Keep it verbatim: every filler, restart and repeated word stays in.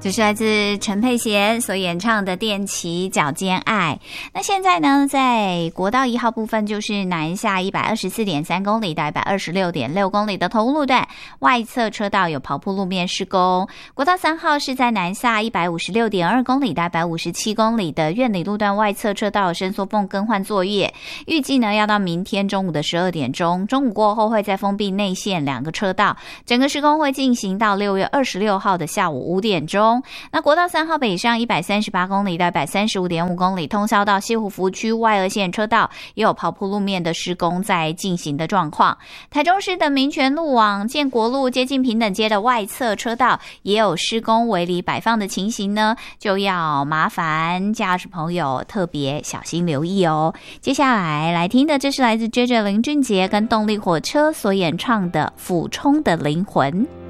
这是来自陈佩娴所演唱的《踮起脚尖爱》。那现在呢，在国道一号部分，就是南下一百二十四点三公里到一百二十六点六公里的头路段，外侧车道有刨铺路面施工。国道三号是在南下一百五十六点二公里到一百五十七公里的苑里路段外侧车道有伸缩缝更换作业，预计呢要到明天中午的十二点钟，中午过后会再封闭内线两个车道，整个施工会进行到六月二十六号的下午五点钟。那国道三号北上一百三十八公里到一百三十五点五公里，通销到西湖服务区外二线车道也有刨铺路面的施工在进行的状况。台中市的民权路往建国路接近平等街的外侧车道也有施工围篱摆放的情形呢，就要麻烦驾驶朋友特别小心留意哦。接下来来听的，这是来自 J J 林俊杰跟动力火车所演唱的《俯冲的灵魂》。